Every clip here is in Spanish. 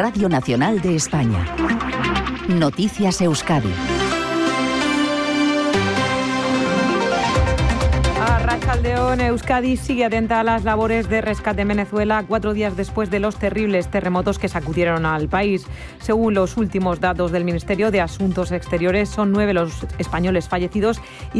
Radio Nacional de España. Noticias Euskadi. Arratsaldeon, Euskadi sigue atenta a las labores de rescate en Venezuela 4 días después de los terribles terremotos que sacudieron al país. Según los últimos datos del Ministerio de Asuntos Exteriores, son 9 los españoles fallecidos y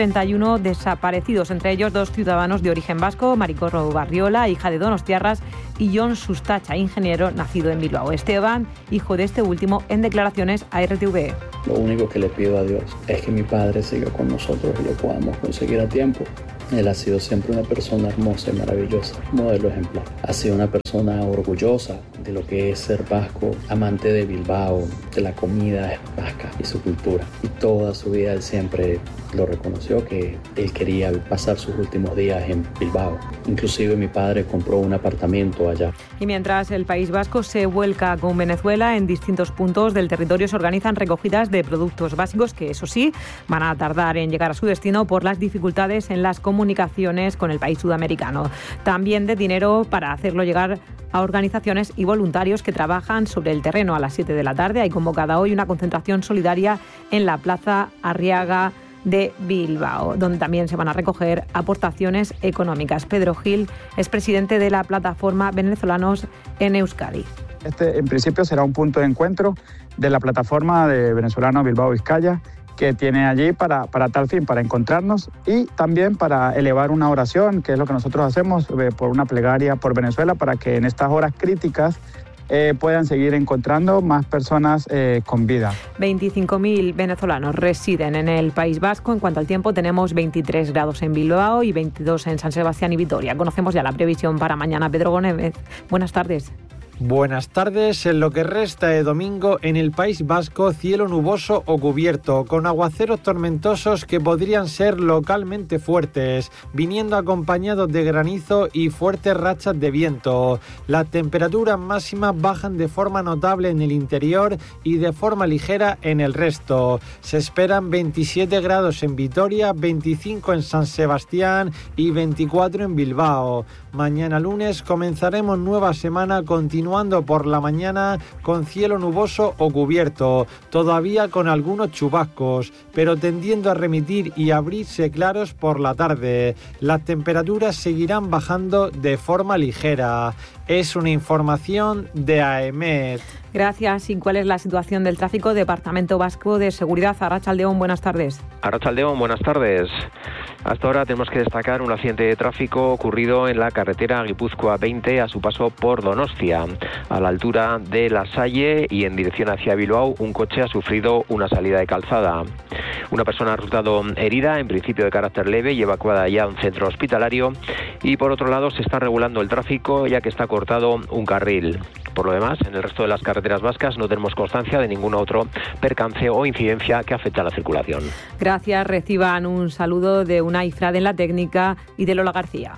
131 desaparecidos, entre ellos 2 ciudadanos de origen vasco, Maricorro Barriola, hija de Donostiarras, y Jon Sustacha, ingeniero nacido en Bilbao. Esteban, hijo de este último, en declaraciones a RTV. Lo único que le pido a Dios es que mi padre siga con nosotros y lo podamos conseguir a tiempo. Él ha sido siempre una persona hermosa y maravillosa, modelo ejemplar. Ha sido una persona orgullosa de lo que es ser vasco, amante de Bilbao, de la comida vasca y su cultura. Y toda su vida él siempre lo reconoció, que él quería pasar sus últimos días en Bilbao. Inclusive mi padre compró un apartamento allá. Y mientras el País Vasco se vuelca con Venezuela, en distintos puntos del territorio se organizan recogidas de productos básicos que, eso sí, van a tardar en llegar a su destino por las dificultades en las comunicaciones con el país sudamericano. También de dinero para hacerlo llegar a organizaciones y voluntarios que trabajan sobre el terreno. A las 7 de la tarde hay convocada hoy una concentración solidaria en la Plaza Arriaga de Bilbao, donde también se van a recoger aportaciones económicas. Pedro Gil es presidente de la plataforma Venezolanos en Euskadi. Este, en principio, será un punto de encuentro de la plataforma de venezolanos Bilbao-Vizcaya, que tiene allí para tal fin, para encontrarnos y también para elevar una oración, que es lo que nosotros hacemos, por una plegaria por Venezuela, para que en estas horas críticas puedan seguir encontrando más personas con vida. 25.000 venezolanos residen en el País Vasco. En cuanto al tiempo, tenemos 23 grados en Bilbao y 22 en San Sebastián y Vitoria. Conocemos ya la previsión para mañana. Pedro Gómez, buenas tardes. Buenas tardes. En lo que resta de domingo, en el País Vasco, cielo nuboso o cubierto, con aguaceros tormentosos que podrían ser localmente fuertes, viniendo acompañados de granizo y fuertes rachas de viento. Las temperaturas máximas bajan de forma notable en el interior y de forma ligera en el resto. Se esperan 27 grados en Vitoria, 25 en San Sebastián y 24 en Bilbao. Mañana lunes comenzaremos nueva semana continuando por la mañana con cielo nuboso o cubierto, todavía con algunos chubascos, pero tendiendo a remitir y abrirse claros por la tarde. Las temperaturas seguirán bajando de forma ligera. Es una información de AEMET. Gracias. ¿Y cuál es la situación del tráfico? Departamento Vasco de Seguridad. Arratsaldeon, buenas tardes. Arratsaldeon, buenas tardes. Hasta ahora tenemos que destacar un accidente de tráfico ocurrido en la carretera Guipúzcoa 20 a su paso por Donostia. A la altura de La Salle y en dirección hacia Bilbao, un coche ha sufrido una salida de calzada. Una persona ha resultado herida, en principio de carácter leve, y evacuada ya a un centro hospitalario. Y por otro lado, se está regulando el tráfico ya que está cortado un carril. Por lo demás, en el resto de las carreteras vascas no tenemos constancia de ningún otro percance o incidencia que afecte a la circulación. Gracias. Reciban un saludo de Unai Frade en la técnica y de Lola García.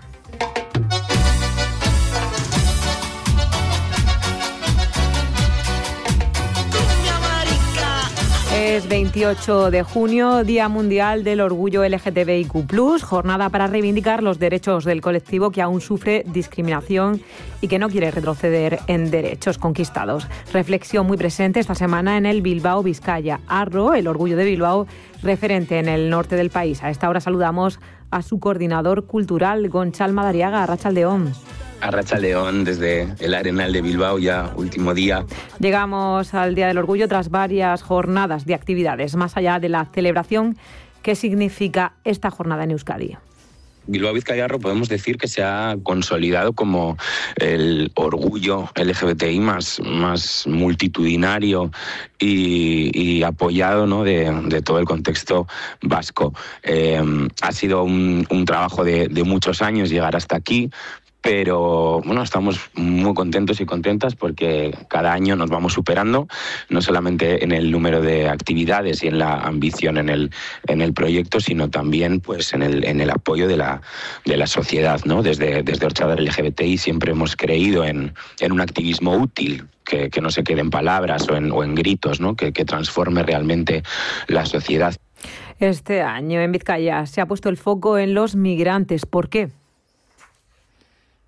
Es 28 de junio, Día Mundial del Orgullo LGTBIQ+, jornada para reivindicar los derechos del colectivo que aún sufre discriminación y que no quiere retroceder en derechos conquistados. Reflexión muy presente esta semana en el Bilbao Vizcaya. Arro, el orgullo de Bilbao, referente en el norte del país. A esta hora saludamos a su coordinador cultural, Gonchal Madariaga. Arratsaldeon. Arratsaldeon, desde el Arenal de Bilbao, ya último día. Llegamos al Día del Orgullo tras varias jornadas de actividades. Más allá de la celebración, ¿qué significa esta jornada en Euskadi? Bilbao Vizcaya podemos decir que se ha consolidado como el orgullo LGBTI más multitudinario y apoyado, ¿no?, de todo el contexto vasco. Ha sido un trabajo de muchos años llegar hasta aquí. Pero bueno, estamos muy contentos y contentas porque cada año nos vamos superando, no solamente en el número de actividades y en la ambición en el proyecto, sino también pues en el apoyo de la sociedad, ¿no? Desde Orchadar LGBTI siempre hemos creído en un activismo útil, que no se quede en palabras o en gritos, ¿no? Que transforme realmente la sociedad. Este año en Vizcaya se ha puesto el foco en los migrantes. ¿Por qué?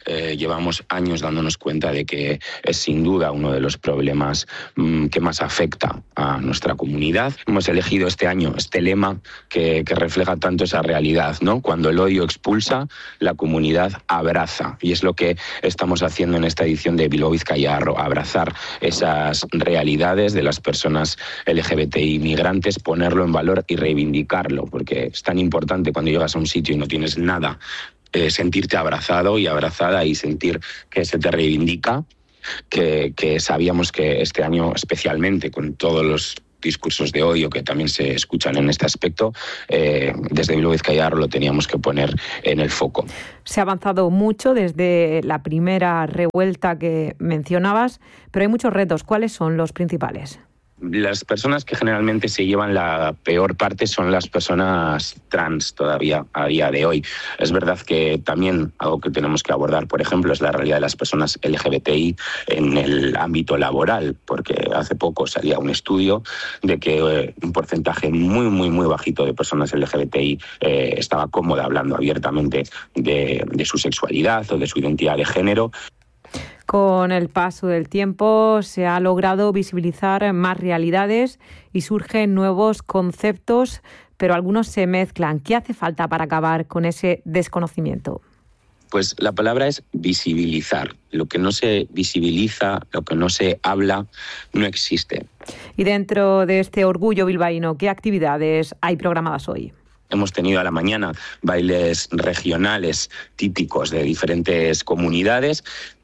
llevamos años dándonos cuenta de que es sin duda uno de los problemas que más afecta a nuestra comunidad. Hemos elegido este año este lema que refleja tanto esa realidad, ¿no? Cuando el odio expulsa, la comunidad abraza. Y es lo que estamos haciendo en esta edición de Bilbao Vizcaya Harro, abrazar esas realidades de las personas LGBTI migrantes, ponerlo en valor y reivindicarlo, porque es tan importante cuando llegas a un sitio y no tienes nada, sentirte abrazado y abrazada y sentir que se te reivindica, que sabíamos que este año especialmente, con todos los discursos de odio que también se escuchan en este aspecto, desde Bilbao Vizcaya Harro lo teníamos que poner en el foco. Se ha avanzado mucho desde la primera revuelta que mencionabas, pero hay muchos retos. ¿Cuáles son los principales? Las personas que generalmente se llevan la peor parte son las personas trans todavía a día de hoy. Es verdad que también algo que tenemos que abordar, por ejemplo, es la realidad de las personas LGBTI en el ámbito laboral, porque hace poco salía un estudio de que un porcentaje muy bajito de personas LGBTI estaba cómoda hablando abiertamente de su sexualidad o de su identidad de género. Con el paso del tiempo se ha logrado visibilizar más realidades y surgen nuevos conceptos, pero algunos se mezclan. ¿Qué hace falta para acabar con ese desconocimiento? Pues la palabra es visibilizar. Lo que no se visibiliza, lo que no se habla, no existe. Y dentro de este orgullo bilbaíno, ¿qué actividades hay programadas hoy? Hemos tenido a la mañana bailes regionales típicos de diferentes comunidades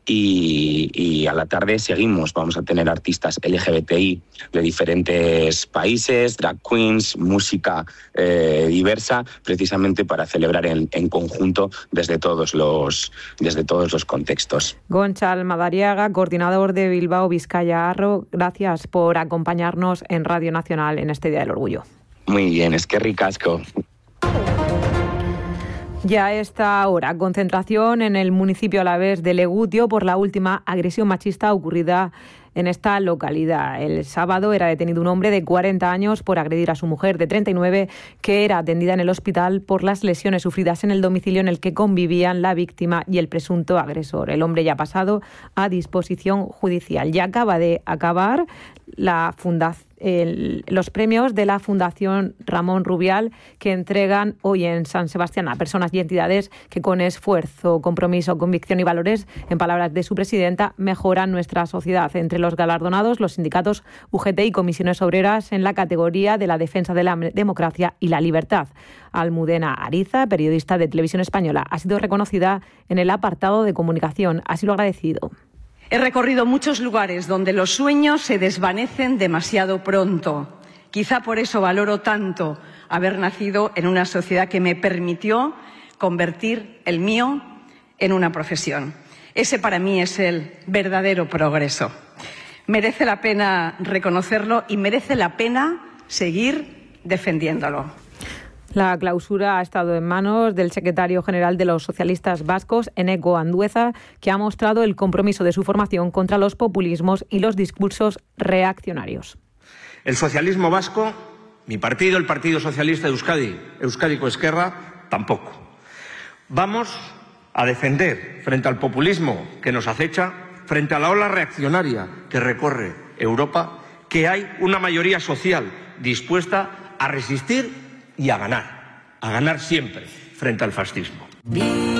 y a la tarde vamos a tener artistas LGBTI de diferentes países, drag queens, música diversa, precisamente para celebrar en conjunto desde todos los contextos. Gonçal Madariaga, coordinador de Bilbao Vizcaya Harro, gracias por acompañarnos en Radio Nacional en este Día del Orgullo. Muy bien, es que ricasco. Ya a esta hora, concentración en el municipio alavés de Legutio por la última agresión machista ocurrida en esta localidad. El sábado era detenido un hombre de 40 años por agredir a su mujer de 39, que era atendida en el hospital por las lesiones sufridas en el domicilio en el que convivían la víctima y el presunto agresor. El hombre ya ha pasado a disposición judicial. Ya acaba de acabar los premios de la Fundación Ramón Rubial, que entregan hoy en San Sebastián a personas y entidades que con esfuerzo, compromiso, convicción y valores, en palabras de su presidenta, mejoran nuestra sociedad. Entre los galardonados, los sindicatos UGT y comisiones obreras en la categoría de la defensa de la democracia y la libertad. Almudena Ariza, periodista de Televisión Española, ha sido reconocida en el apartado de comunicación. Así lo ha agradecido. He recorrido muchos lugares donde los sueños se desvanecen demasiado pronto. Quizá por eso valoro tanto haber nacido en una sociedad que me permitió convertir el mío en una profesión. Ese para mí es el verdadero progreso. Merece la pena reconocerlo y merece la pena seguir defendiéndolo. La clausura ha estado en manos del secretario general de los socialistas vascos, Eneko Andueza, que ha mostrado el compromiso de su formación contra los populismos y los discursos reaccionarios. El socialismo vasco, mi partido, el Partido Socialista de Euskadi, Euskadiko Ezkerra, tampoco. Vamos a defender frente al populismo que nos acecha, frente a la ola reaccionaria que recorre Europa, que hay una mayoría social dispuesta a resistir y a ganar siempre frente al fascismo.